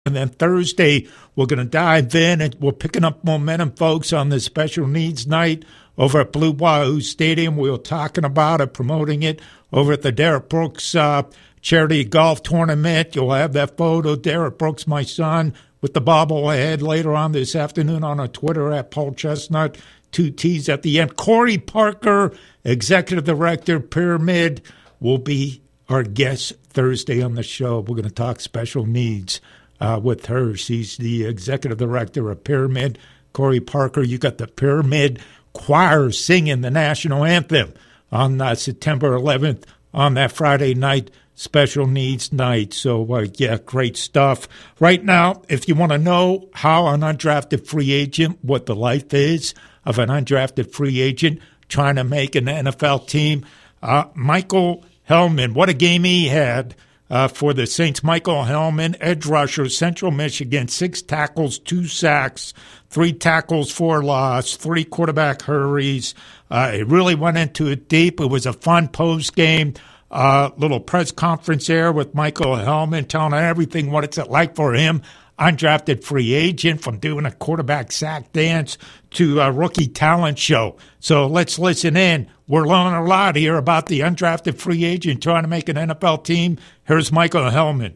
And then Thursday, we're going to dive in, and we're picking up momentum, folks, on the special needs night over at Blue Wahoo Stadium. We were talking about it, promoting it over at the Derek Brooks charity golf tournament. You'll have that photo, Derek Brooks, my son, with the bobblehead later on this afternoon on our Twitter at Paul Chestnut, 2 T's at the end. Corey Parker, Executive Director, Pyramid, will be our guest Thursday on the show. We're going to talk special needs with her. She's the Executive Director of Pyramid. Corey Parker, you got the Pyramid Choir singing the national anthem on September 11th on that Friday night, special needs night. So, yeah, great stuff. Right now, if you want to know how an undrafted free agent, what the life is of an undrafted free agent trying to make an NFL team, Michael Hellman, what a game he had for the Saints. Michael Hellman, edge rusher, Central Michigan, 6 tackles, 2 sacks, 3 tackles, 4 loss, 3 quarterback hurries. It really went into it deep. It was a fun post game. Little press conference there with Michael Hellman telling everything what it's like for him, undrafted free agent, from doing a quarterback sack dance to a rookie talent show. So let's listen in. We're learning a lot here about the undrafted free agent trying to make an NFL team. Here's Michael Hellman.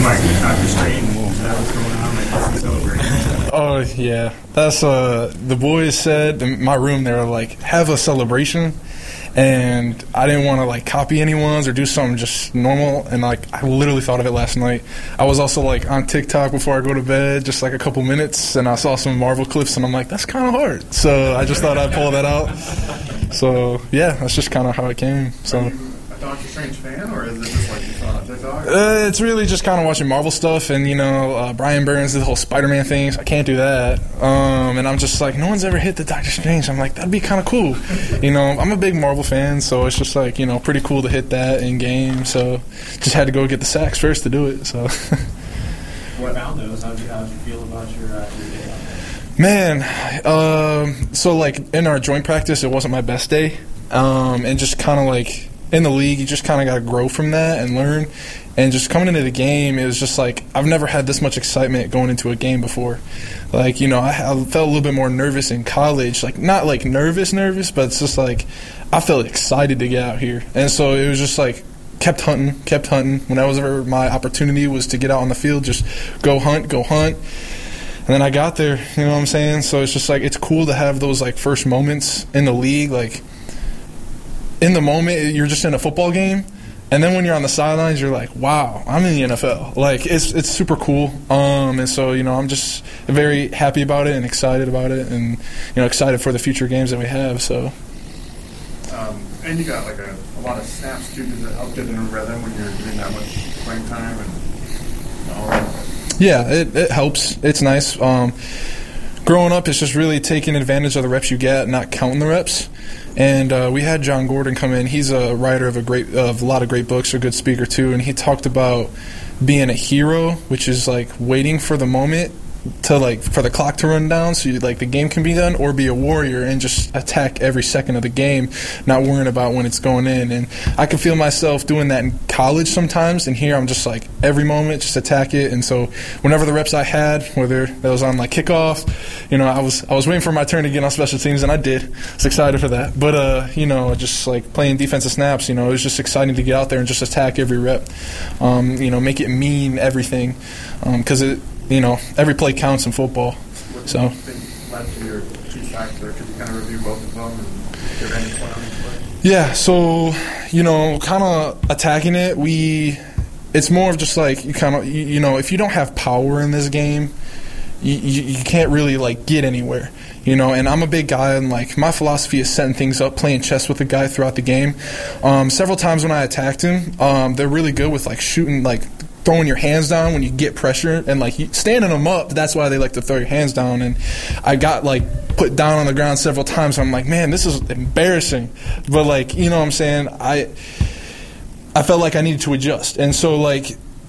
Oh, yeah. That's the boys said in my room, they were like, have a celebration. And I didn't want to, like, copy anyone's or do something just normal. And, like, I literally thought of it last night. I was also, like, on TikTok before I go to bed, just, like, a couple minutes. And I saw some Marvel clips, and I'm like, that's kind of hard. So I just thought I'd pull that out. So, yeah, that's just kind of how it came. So. Are you a Doctor Strange fan, or is it just like you saw on TikTok? It's really just kind of watching Marvel stuff, and, you know, Brian Burns did the whole Spider-Man thing, so I can't do that. And I'm just like, no one's ever hit the Doctor Strange. I'm like, that'd be kind of cool. You know, I'm a big Marvel fan, so it's just like, you know, pretty cool to hit that in game. So just had to go get the sacks first to do it. So. What about those? How did you feel about your day? Man, so like in our joint practice, it wasn't my best day, and just kind of like in the league, you just kind of got to grow from that and learn. And just coming into the game, it was just like I've never had this much excitement going into a game before. Like, you know, I felt a little bit more nervous in college, like not like nervous, but it's just like I felt excited to get out here, and so it was just like. Kept hunting. Whenever my opportunity was to get out on the field, just go hunt. And then I got there, you know what I'm saying? So it's just like, it's cool to have those like first moments in the league. Like in the moment, you're just in a football game. And then when you're on the sidelines, you're like, wow, I'm in the NFL. Like it's super cool. And so, you know, I'm just very happy about it and excited about it, and, you know, excited for the future games that we have. So. And you got like a lot of snaps too. Does it help get in a rhythm when you're doing that much playing time and all that? Yeah, it helps. It's nice. Growing up, it's just really taking advantage of the reps you get, not counting the reps. And we had John Gordon come in. He's a writer of a lot of great books, a good speaker too. And he talked about being a hero, which is like waiting for the moment to like for the clock to run down so you, like the game can be done, or be a warrior and just attack every second of the game, not worrying about when it's going in. And I can feel myself doing that in college sometimes, and here I'm just like every moment just attack it. And so whenever the reps I had, whether that was on like kickoff, you know, I was waiting for my turn to get on special teams, and I did. I was excited for that. But you know, just like playing defensive snaps, you know, it was just exciting to get out there and just attack every rep. You know, make it mean everything, because it. You know, every play counts in football. What so. do you think led to your 2 sacks there? Could you kind of review both of them and give any point on each play? Yeah, so, you know, kind of attacking it, it's more of just like, you know, if you don't have power in this game, you can't really, like, get anywhere. You know, and I'm a big guy, and, like, my philosophy is setting things up, playing chess with a guy throughout the game. Several times when I attacked him, they're really good with, like, shooting, like, throwing your hands down when you get pressure, and like standing them up. That's why they like to throw your hands down. And I got like put down on the ground several times. I'm like, man, this is embarrassing. But like, you know what I'm saying? I felt like I needed to adjust. And so like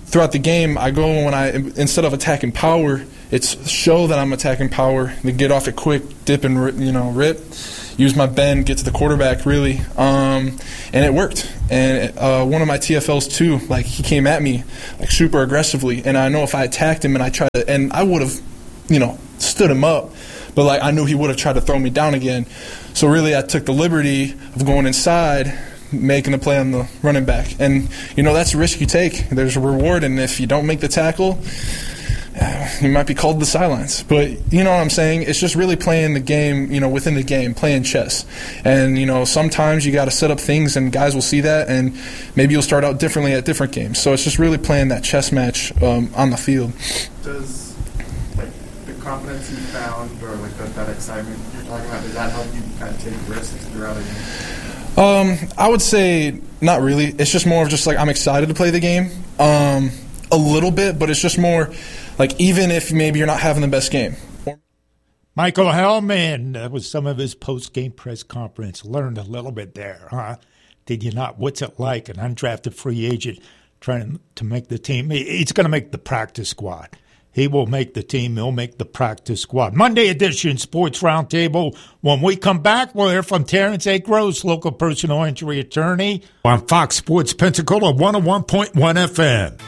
throughout the game, I go instead of attacking power, it's show that I'm attacking power, then get off it quick, dip and rip, use my bend, get to the quarterback really, and it worked. And one of my TFLs too, like he came at me like super aggressively, and I know if I attacked him and I would have, stood him up, but like I knew he would have tried to throw me down again. So really, I took the liberty of going inside, making a play on the running back. And, that's a risk you take. There's a reward, and if you don't make the tackle, you might be called to the sidelines. But you know what I'm saying? It's just really playing the game, within the game, playing chess. And, sometimes you got to set up things, and guys will see that, and maybe you'll start out differently at different games. So it's just really playing that chess match on the field. Does, the confidence you found or, that excitement you're talking about, does that help you kind of take risks throughout a game? I would say not really. It's just more of just I'm excited to play the game a little bit, but it's just more even if maybe you're not having the best game. Michael Hellman, that was some of his post-game press conference. Learned a little bit there, huh? Did you not? What's it like, an undrafted free agent trying to make the team? He's going to make the practice squad. He will make the team. He'll make the practice squad. Monday edition Sports Roundtable. When we come back, we'll hear from Terrence A. Gross, local personal injury attorney, on Fox Sports Pensacola 101.1 FM.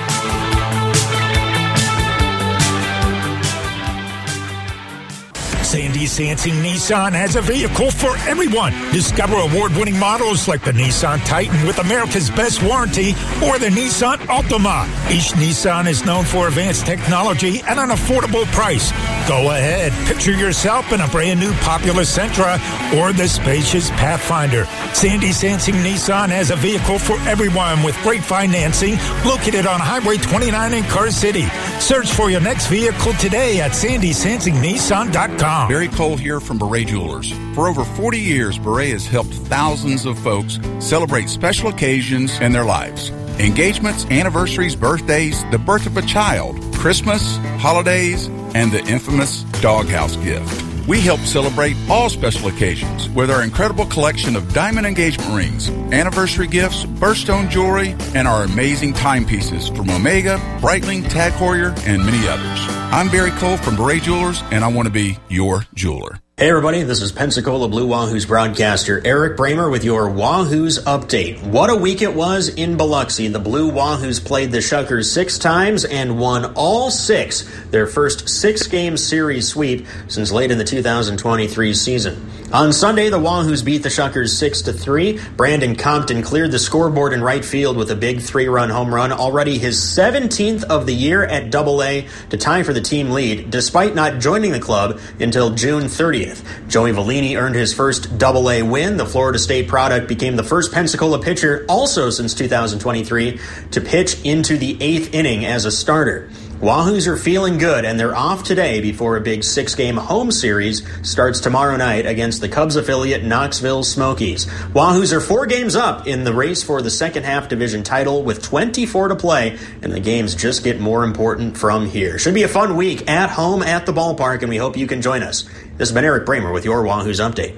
Sandy Sansing Nissan has a vehicle for everyone. Discover award-winning models like the Nissan Titan with America's best warranty or the Nissan Altima. Each Nissan is known for advanced technology at an affordable price. Go ahead, picture yourself in a brand new popular Sentra or the spacious Pathfinder. Sandy Sansing Nissan has a vehicle for everyone with great financing located on Highway 29 in Car City. Search for your next vehicle today at sandysansingnissan.com. Barry Cole here from Beret Jewelers. For over 40 years, Beret has helped thousands of folks celebrate special occasions in their lives. Engagements, anniversaries, birthdays, the birth of a child, Christmas, holidays, and the infamous doghouse gift. We help celebrate all special occasions with our incredible collection of diamond engagement rings, anniversary gifts, birthstone jewelry, and our amazing timepieces from Omega, Breitling, Tag Heuer, and many others. I'm Barry Cole from Beret Jewelers, and I want to be your jeweler. Hey everybody, this is Pensacola Blue Wahoos broadcaster Eric Bramer with your Wahoos update. What a week it was in Biloxi. The Blue Wahoos played the Shuckers 6 times and won all 6, their first 6-game series sweep since late in the 2023 season. On Sunday, the Wahoos beat the Shuckers 6-3. Brandon Compton cleared the scoreboard in right field with a big 3-run home run, already his 17th of the year at Double-A to tie for the team lead, despite not joining the club until June 30th. Joey Vellini earned his first Double-A win. The Florida State product became the first Pensacola pitcher, also since 2023, to pitch into the 8th inning as a starter. Wahoos are feeling good, and they're off today before a big 6-game home series starts tomorrow night against the Cubs affiliate Knoxville Smokies. Wahoos are 4 games up in the race for the second-half division title with 24 to play, and the games just get more important from here. Should be a fun week at home at the ballpark, and we hope you can join us. This has been Eric Bramer with your Wahoos Update.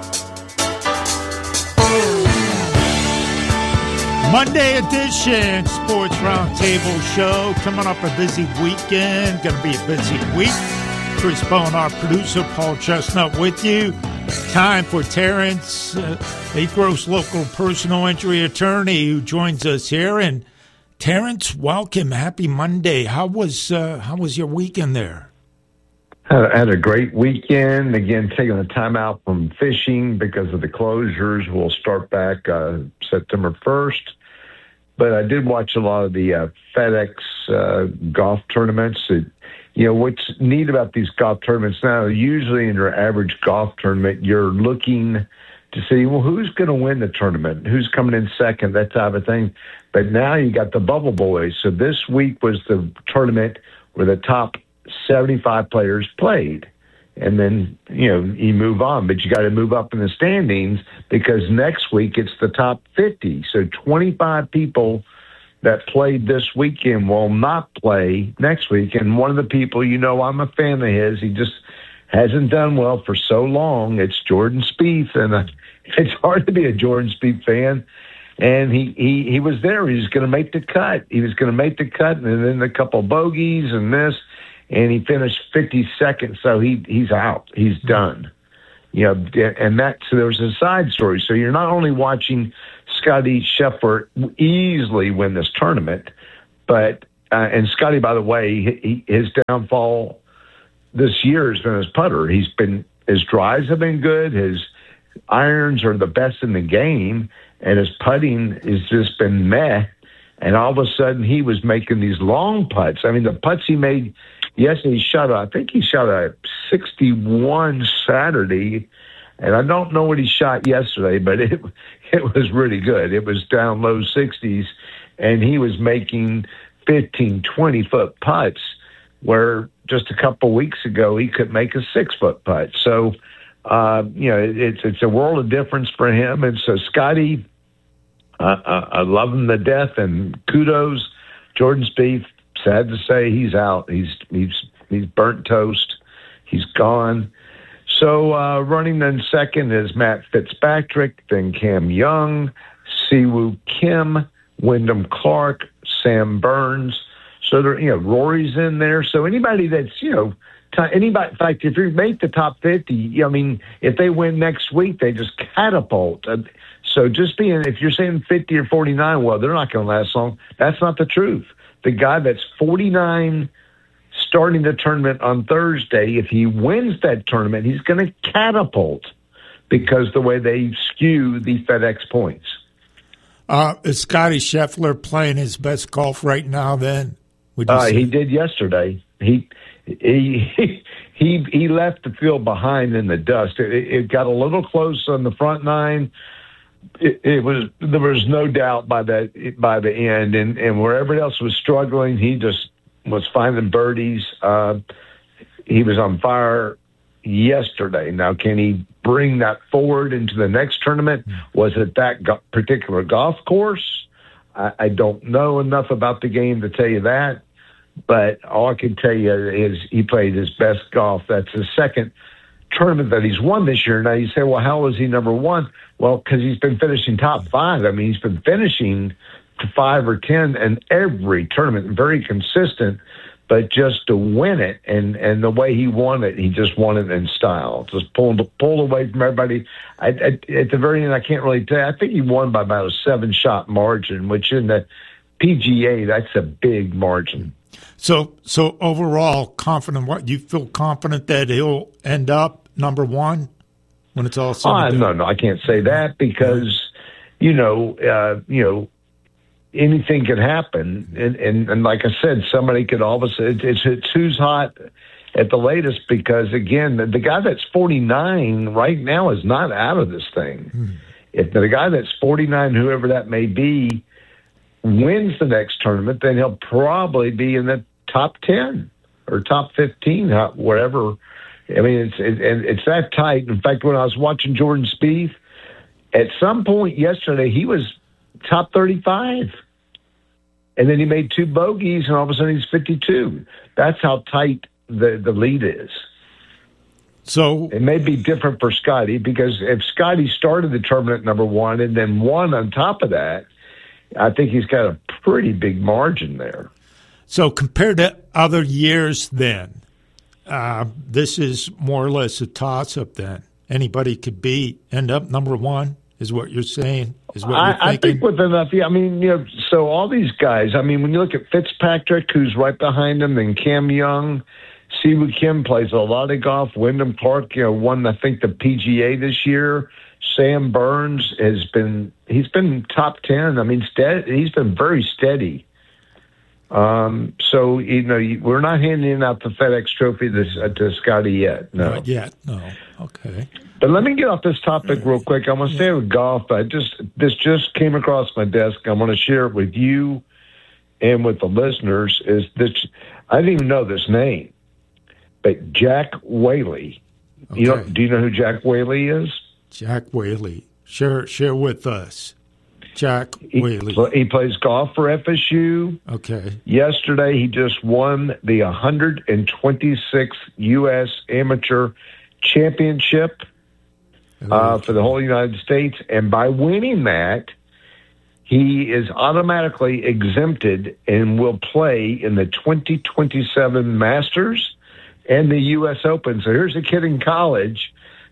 Monday edition Sports Roundtable show. Coming up a busy weekend. Going to be a busy week. Chris Bone, our producer, Paul Chestnut with you. Time for Terrence, a gross local personal injury attorney who joins us here. And Terrence, welcome. Happy Monday. How was your weekend there? I had a great weekend. Again, taking the time out from fishing because of the closures. We'll start back September 1st. But I did watch a lot of the FedEx golf tournaments. What's neat about these golf tournaments now, usually in your average golf tournament, you're looking to see, well, who's going to win the tournament? Who's coming in second? That type of thing. But now you got the Bubble Boys. So this week was the tournament where the top 75 players played. And then, you move on, but you got to move up in the standings because next week it's the top 50. So 25 people that played this weekend will not play next week. And one of the people, I'm a fan of his. He just hasn't done well for so long. It's Jordan Spieth. And it's hard to be a Jordan Spieth fan. And he was there. He was going to make the cut. And then a couple of bogeys and this, and he finished 52nd. So he's out. He's done. And so there was a side story. So you're not only watching Scotty Scheffler easily win this tournament, but and Scotty, by the way, his downfall this year has been his putter. His drives have been good. His irons are the best in the game, and his putting has just been meh. And all of a sudden, he was making these long putts. I mean, the putts he made yesterday, I think he shot a 61 Saturday, and I don't know what he shot yesterday, but it was really good. It was down low 60s, and he was making 15, 20-foot putts, where just a couple weeks ago he could make a 6-foot putt. So, it's a world of difference for him. And so Scotty, I love him to death, and kudos. Jordan Spieth, sad to say, he's out. He's burnt toast. He's gone. So running then second is Matt Fitzpatrick, then Cam Young, Siwoo Kim, Wyndham Clark, Sam Burns. So there, Rory's in there. So anybody that's, anybody, in fact, if you make the top 50, if they win next week, they just catapult. So if you're saying 50 or 49, well, they're not going to last long. That's not the truth. The guy that's 49 starting the tournament on Thursday, if he wins that tournament, he's going to catapult because the way they skew the FedEx points. Is Scotty Scheffler playing his best golf right now then? He did yesterday. He left the field behind in the dust. It got a little close on the front nine. There was no doubt by the end, and where everybody else was struggling, he just was finding birdies. He was on fire yesterday. Now, can he bring that forward into the next tournament? Was it that particular golf course? I don't know enough about the game to tell you that, but all I can tell you is he played his best golf. That's the second tournament that he's won this year. Now you say, well, how is he number one? Well, because he's been finishing top 5. I mean, he's been finishing to 5 or 10 in every tournament, very consistent. But just to win it, and the way he won it, he just won it in style. Just pulled away from everybody. At the very end, I can't really tell. I think he won by about a 7-shot margin, which in the PGA, that's a big margin. So overall, confident. What you feel confident that he'll end up number one when it's all said and done? No, I can't say that because anything could happen, and like I said, somebody could all of a sudden. It's who's hot at the latest because again, the guy that's 49 right now is not out of this thing. If the guy that's 49, whoever that may be, wins the next tournament, then he'll probably be in the top 10 or top 15, wherever. I mean, it's that tight. In fact, when I was watching Jordan Spieth, at some point yesterday, he was top 35. And then he made 2 bogeys, and all of a sudden he's 52. That's how tight the lead is. So it may be different for Scotty because if Scotty started the tournament number one and then won on top of that, I think he's got a pretty big margin there. So compared to other years then, this is more or less a toss-up then. Anybody could end up number one, is what you're saying? Is what you're thinking? I think with enough, I mean, so all these guys, I mean, when you look at Fitzpatrick, who's right behind him, then Cam Young, Siwoo Kim plays a lot of golf, Wyndham Clark, won, I think, the PGA this year. Sam Burns he's been top 10. I mean, he's been very steady. So, we're not handing out the FedEx Trophy to Scotty yet. No. Not yet, no. Okay. But let me get off this topic real quick. I'm going to stay with golf. This just came across my desk. I want to share it with you and with the listeners. I didn't even know this name, but Jack Whaley. Okay. Do you know who Jack Whaley is? Jack Whaley. Share with us. Jack Whaley. He plays golf for FSU. Okay. Yesterday, he just won the 126th U.S. Amateur Championship for the whole United States. And by winning that, he is automatically exempted and will play in the 2027 Masters and the U.S. Open. So here's a kid in college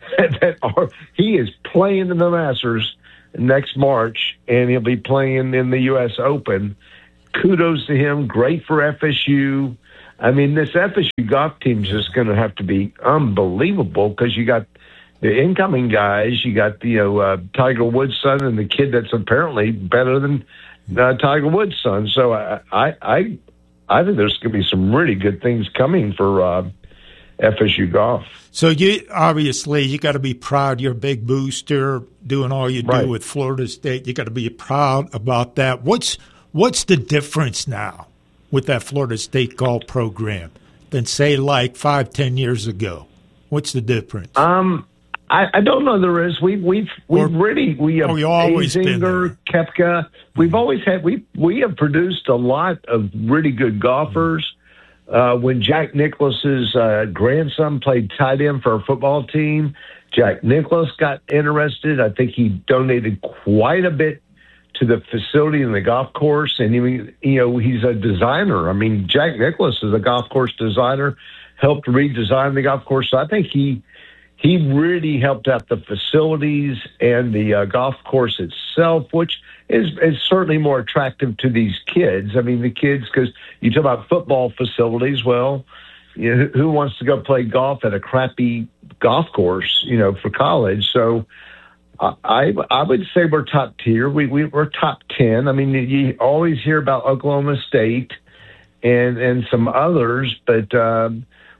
he is playing in the Masters next March, and he'll be playing in the U.S. Open. Kudos to him. Great for FSU. I mean, this FSU golf team is just going to have to be unbelievable because you got the incoming guys. You got Tiger Woods' son and the kid that's apparently better than Tiger Woods' son. So I think there's going to be some really good things coming for FSU golf. So you got to be proud. You're a big booster, doing all you do with Florida State. You got to be proud about that. What's the difference now with that Florida State golf program than say like 5-10 years ago? What's the difference? I don't know. There is. We have always Azinger, Koepka. We've always had. We have produced a lot of really good golfers. When Jack Nicklaus's grandson played tight end for our football team, Jack Nicklaus got interested. I think he donated quite a bit to the facility and the golf course. And he's a designer. I mean, Jack Nicklaus is a golf course designer, helped redesign the golf course. So I think he really helped out the facilities and the golf course itself, which is certainly more attractive to these kids. I mean, the kids, because you talk about football facilities, well, who wants to go play golf at a crappy golf course, for college? So I would say we're top tier. We're top 10. I mean, you always hear about Oklahoma State and some others, but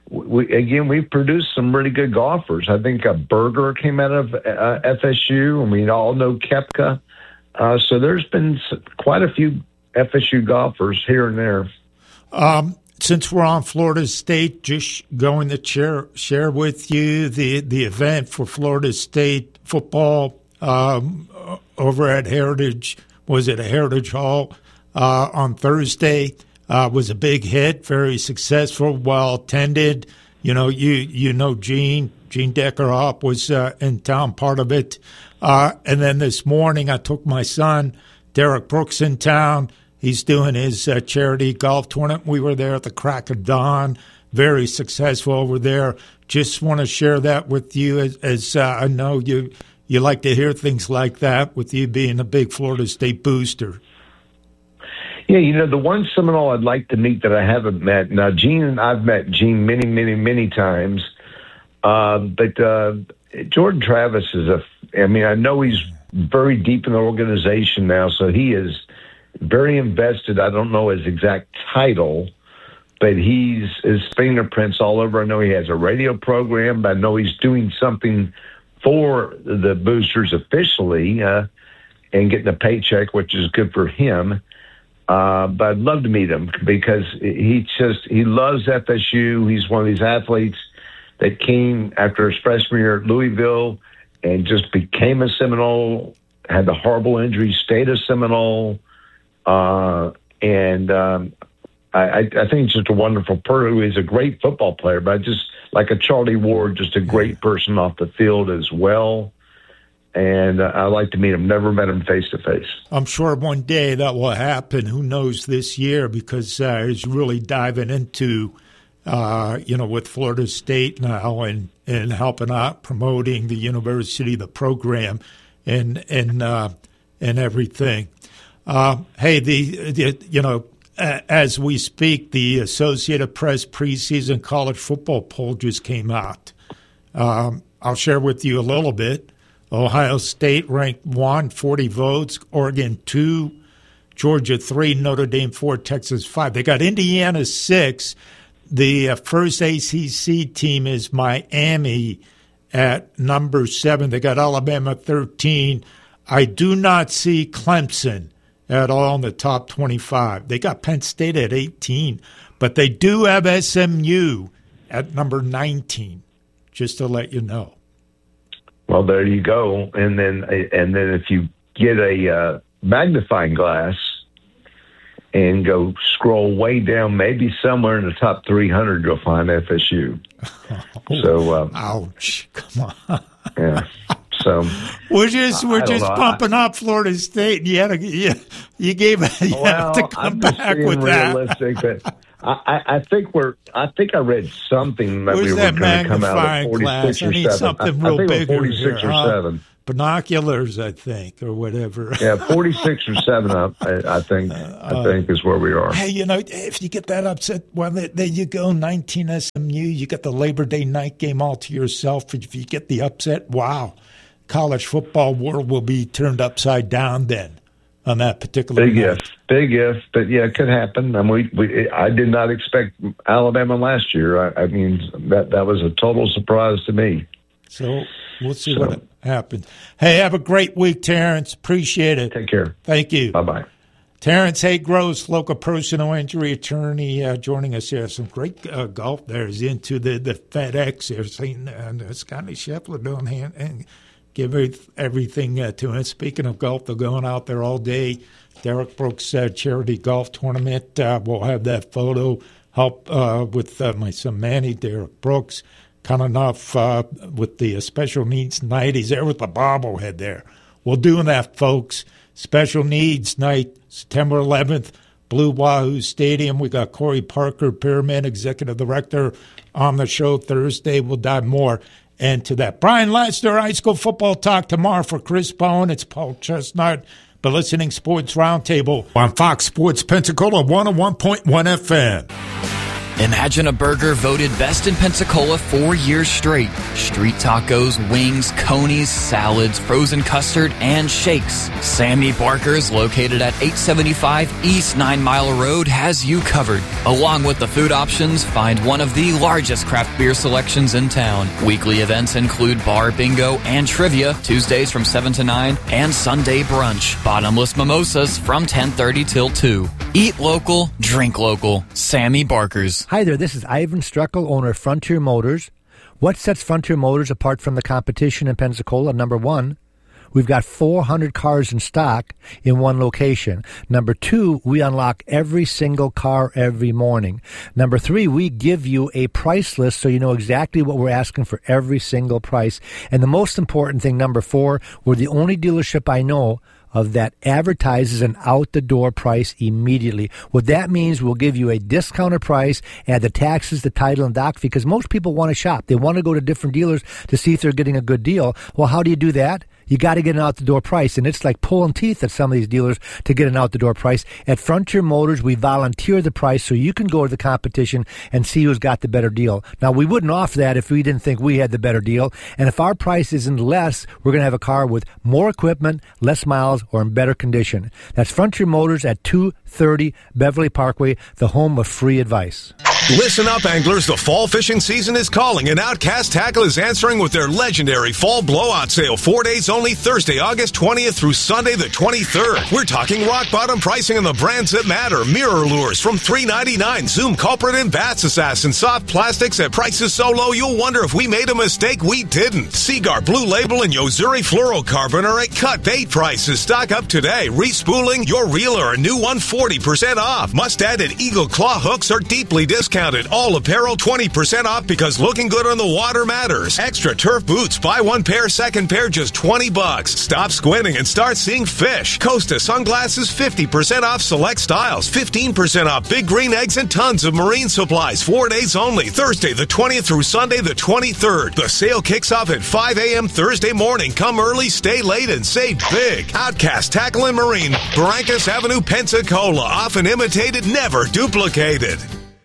we've produced some really good golfers. I think Berger came out of FSU, and we all know Koepka. So there's been quite a few FSU golfers here and there. Since we're on Florida State, just going to share with you the event for Florida State football over at Heritage. Was it a Heritage Hall on Thursday? Was a big hit, very successful, well attended. Gene Deckerhoff was in town, part of it. And then this morning I took my son, Derek Brooks, in town. He's doing his charity golf tournament. We were there at the crack of dawn, very successful over there. Just want to share that with you as I know you like to hear things like that with you being a big Florida State booster. Yeah, the one Seminole I'd like to meet that I haven't met. Now, I've met Gene many, many, many times. But Jordan Travis I know he's very deep in the organization now, so he is very invested. I don't know his exact title, but his fingerprints all over. I know he has a radio program, but I know he's doing something for the boosters officially and getting a paycheck, which is good for him. But I'd love to meet him because he loves FSU. He's one of these athletes that came after his freshman year at Louisville and just became a Seminole, had the horrible injury, stayed a Seminole. I think he's just a wonderful person. He's a great football player, but just like a Charlie Ward, just a great person off the field as well. And I'd like to meet him. Never met him face to face. I'm sure one day that will happen. Who knows this year, because he's really diving into, with Florida State now and helping out, promoting the university, the program, and everything. As we speak, the Associated Press preseason college football poll just came out. I'll share with you a little bit. Ohio State ranked 1, 40 votes. Oregon 2, Georgia 3, Notre Dame 4, Texas 5. They got Indiana 6. The first ACC team is Miami at number 7. They got Alabama 13. I do not see Clemson at all in the top 25. They got Penn State at 18, but they do have SMU at number 19, just to let you know. Well, there you go. And then if you get a magnifying glass and go scroll way down, maybe somewhere in the top 300, you'll find FSU. So, ouch! Come on. Yeah. So we're just pumping up Florida State. And you have to come back with realistic that. I think I read something that Where's we were going to come out at 46 or 7. Something real I think big 46 or 7. Binoculars, I think, or whatever. Yeah, 46 or 7 up. I think is where we are. Hey, if you get that upset, well, there you go. 19 SMU. You get the Labor Day night game all to yourself. If you get the upset, wow, college football world will be turned upside down then. On that particular big if, but yeah, it could happen. I did not expect Alabama last year. I mean, that was a total surprise to me. So we'll see what happens. Hey, have a great week, Terrence. Appreciate it. Take care. Thank you. Bye-bye. Terrence Hay-Gross, local personal injury attorney, joining us here. Some great golf there. He's into the FedEx here. Seeing Scotty Scheffler doing hand and give everything to him. Speaking of golf, they're going out there all day. Derek Brooks Charity Golf Tournament. We'll have that photo help with my son Manny, Derek Brooks. Kind enough with the special needs night. He's there with the bobblehead there. We're doing that, folks. Special needs night, September 11th, Blue Wahoo Stadium. We got Corey Parker, Pyramid Executive Director, on the show Thursday. We'll dive more into that. Brian Lassner, High School Football Talk tomorrow for Chris Bone. It's Paul Chestnut, the Listening Sports Roundtable on Fox Sports Pensacola 101.1 FM. Imagine a burger voted best in Pensacola 4 years straight. Street tacos, wings, conies, salads, frozen custard, and shakes. Sammy Barker's, located at 875 East 9 Mile Road, has you covered. Along with the food options, find one of the largest craft beer selections in town. Weekly events include bar bingo and trivia, Tuesdays from 7 to 9, and Sunday brunch. Bottomless mimosas from 10:30 till 2. Eat local, drink local. Sammy Barker's. Hi there, this is Ivan Struckel, owner of Frontier Motors. What sets Frontier Motors apart from the competition in Pensacola? Number one, we've got 400 cars in stock in one location. Number two, we unlock every single car every morning. Number three, we give you a price list so you know exactly what we're asking for every single price. And the most important thing, number four, we're the only dealership I know of that advertises an out-the-door price immediately. What that means, we'll give you a discounted price, add the taxes, the title, and doc fee, because most people want to shop. They want to go to different dealers to see if they're getting a good deal. Well, how do you do that? You got to get an out-the-door price, and it's like pulling teeth at some of these dealers to get an out-the-door price. At Frontier Motors, we volunteer the price so you can go to the competition and see who's got the better deal. Now, we wouldn't offer that if we didn't think we had the better deal, and if our price isn't less, we're going to have a car with more equipment, less miles, or in better condition. That's Frontier Motors at 230 Beverly Parkway, the home of free advice. Listen up, anglers. The fall fishing season is calling, and Outcast Tackle is answering with their legendary fall blowout sale. 4 days only, Thursday, August 20th through Sunday, the 23rd. We're talking rock bottom pricing on the brands that matter. Mirror lures from $3.99. Zoom Culprit and Bass Assassin. Soft plastics at prices so low you'll wonder if we made a mistake. We didn't. Seaguar, Blue Label, and Yozuri Fluorocarbon are at cut bait prices. Stock up today. Respooling your reeler, a new one 40% off. Mustad and Eagle Claw hooks are deeply discounted. All apparel 20% off because looking good on the water matters. Extra turf boots, buy one pair, second pair just $20. Stop squinting and start seeing fish. Costa sunglasses 50% off select styles, 15% off big green eggs, and tons of marine supplies. 4 days only, Thursday the 20th through Sunday the 23rd. The sale kicks off at 5 a.m. Thursday morning. Come early, stay late, and save big. Outcast Tackle and Marine, Barrancas Avenue, Pensacola. Often imitated, never duplicated.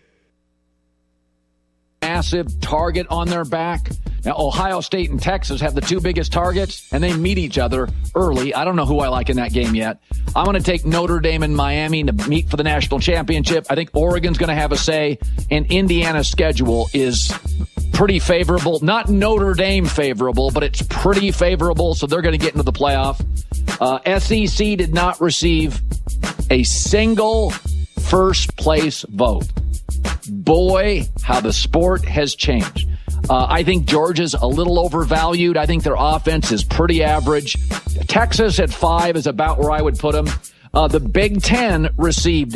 Massive target on their back. Now, Ohio State and Texas have the two biggest targets, and they meet each other early. I don't know who I like in that game yet. I'm going to take Notre Dame and Miami to meet for the national championship. I think Oregon's going to have a say, and Indiana's schedule is pretty favorable. Not Notre Dame favorable, but it's pretty favorable, so they're going to get into the playoff. SEC did not receive a single first-place vote. Boy, how the sport has changed. I think Georgia's a little overvalued. I think their offense is pretty average. Texas at 5 is about where I would put them. The Big Ten received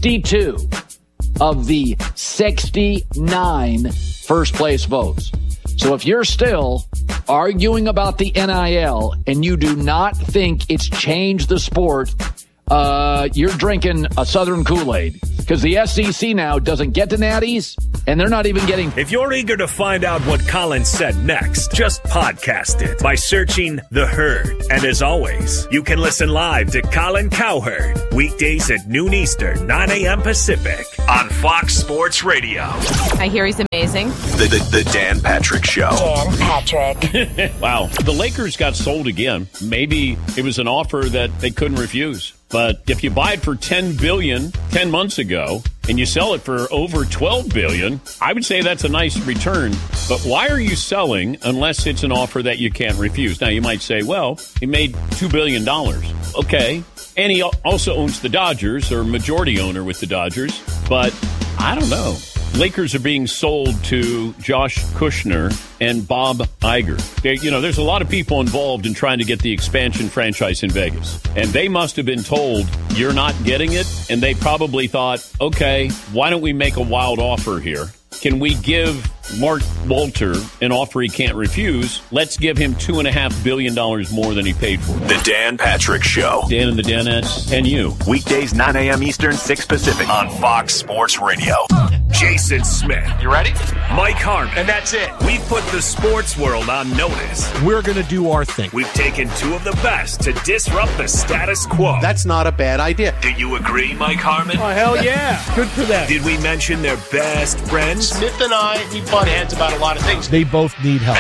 62 of the 69 first-place votes. So if you're still arguing about the NIL and you do not think it's changed the sport, you're drinking a Southern Kool-Aid, because the SEC now doesn't get to natties, and they're not even getting... If you're eager to find out what Colin said next, just podcast it by searching The Herd. And as always, you can listen live to Colin Cowherd, weekdays at noon Eastern, 9 a.m. Pacific, on Fox Sports Radio. I hear he's amazing. The Dan Patrick Show. Dan Patrick. Wow. The Lakers got sold again. Maybe it was an offer that they couldn't refuse. But if you buy it for $10 billion 10 months ago and you sell it for over $12 billion, I would say that's a nice return. But why are you selling unless it's an offer that you can't refuse? Now, you might say, well, he made $2 billion. Okay. And he also owns the Dodgers, or majority owner with the Dodgers. But I don't know. Lakers are being sold to Josh Kushner and Bob Iger. There's a lot of people involved in trying to get the expansion franchise in Vegas. And they must have been told, you're not getting it. And they probably thought, okay, why don't we make a wild offer here? Can we give Mark Walter an offer he can't refuse? Let's give him $2.5 billion more than he paid for. The Dan Patrick Show. Dan and the Danettes and you. Weekdays, 9 a.m. Eastern, 6 Pacific, on Fox Sports Radio. Jason Smith. You ready? Mike Harmon. And that's it. We put the sports world on notice. We're going to do our thing. We've taken two of the best to disrupt the status quo. That's not a bad idea. Do you agree, Mike Harmon? Oh, hell yeah. Good for them. Did we mention their best friends? Smith and I, we butt heads about a lot of things. They both need help.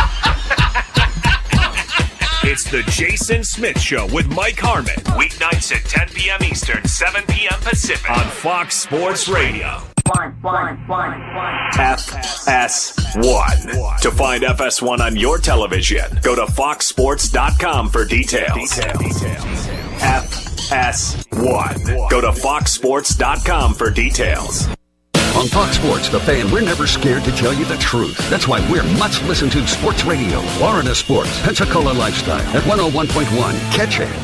It's the Jason Smith Show with Mike Harmon. Weeknights at 10 p.m. Eastern, 7 p.m. Pacific on Fox Sports Radio. FS1. To find FS1 on your television, go to foxsports.com for details. FS1. Go to foxsports.com for details. On Fox Sports, The Fan, we're never scared to tell you the truth. That's why we're much listened to sports radio. Florida Sports, Pensacola Lifestyle at 101.1. Catch it.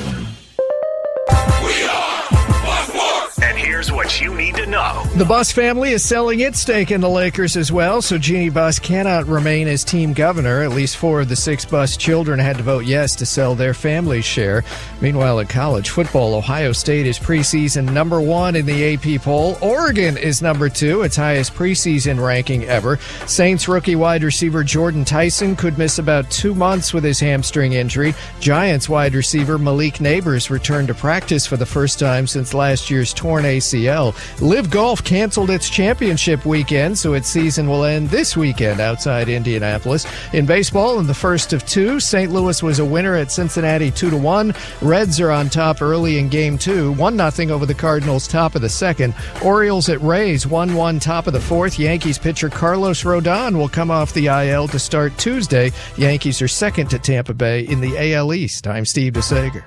And here's what you need to know. The Buss family is selling its stake in the Lakers as well, so Jeannie Buss cannot remain as team governor. At least 4 of the 6 Buss children had to vote yes to sell their family's share. Meanwhile, at college football, Ohio State is preseason number 1 in the AP poll. Oregon is number 2, its highest preseason ranking ever. Saints rookie wide receiver Jordan Tyson could miss about 2 months with his hamstring injury. Giants wide receiver Malik Neighbors returned to practice for the first time since last year's torn ACL. Live Golf canceled its championship weekend, so its season will end this weekend outside Indianapolis. In baseball, in the first of 2, St. Louis was a winner at Cincinnati 2-1. Reds are on top early in Game 2, 1-0 over the Cardinals top of the second. Orioles at Rays 1-1 top of the fourth. Yankees pitcher Carlos Rodon will come off the IL to start Tuesday. Yankees are second to Tampa Bay in the AL East. I'm Steve DeSager.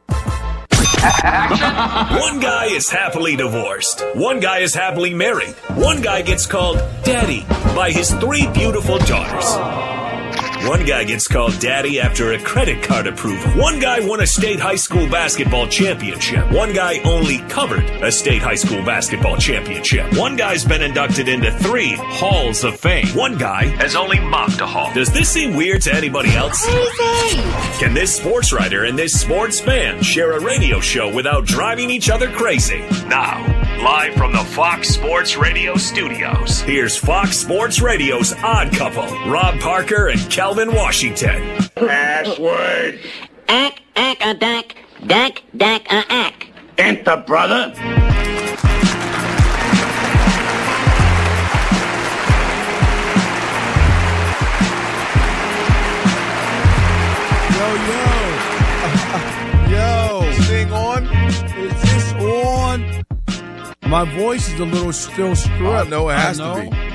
One guy is happily divorced. One guy is happily married. One guy gets called Daddy by his 3 beautiful daughters. One guy gets called Daddy after a credit card approval. One guy won a state high school basketball championship. One guy only covered a state high school basketball championship. One guy's been inducted into 3 halls of fame. One guy has only mopped a hall. Does this seem weird to anybody else? Can this sports writer and this sports fan share a radio show without driving each other crazy? Now, live from the Fox Sports Radio studios, here's Fox Sports Radio's Odd Couple, Rob Parker and Calvin Washington. Password. Ack, dack, Enter, brother. Yo, sing on. Is this on? My voice is a little still stripped. I know it has to be.